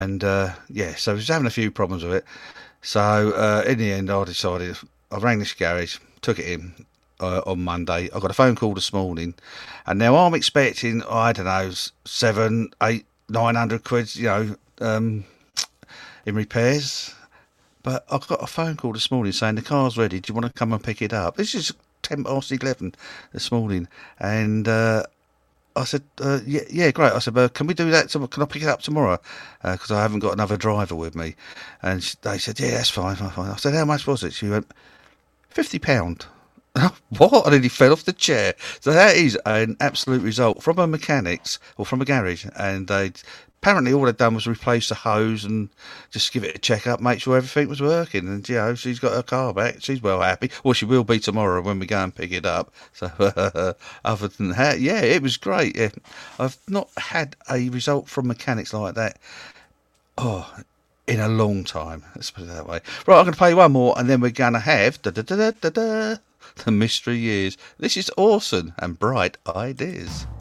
And yeah, so I was having a few problems with it. So in the end, I decided I rang this garage, took it in on Monday. I got a phone call this morning, and now I'm expecting, I don't know, 7, 8, 900 quid, in repairs. But I got a phone call this morning saying the car's ready. Do you want to come and pick it up? This is 11 this morning, and I said, yeah, great. I said, can we do that? Can I pick it up tomorrow? Because I haven't got another driver with me. And they said, yeah, that's fine, fine. I said, how much was it? She went, £50. What? I nearly fell off the chair. So that is an absolute result from a mechanics or from a garage, and they apparently all they'd done was replace the hose and just give it a check up, make sure everything was working. And she's got her car back. She's well happy. Well, she will be tomorrow when we go and pick it up. So other than that, yeah, it was great. Yeah. I've not had a result from mechanics like that. Oh, in a long time. Let's put it that way. Right, I'm going to play one more, and then we're going to have the mystery years. This is Orson and Bright Ideas.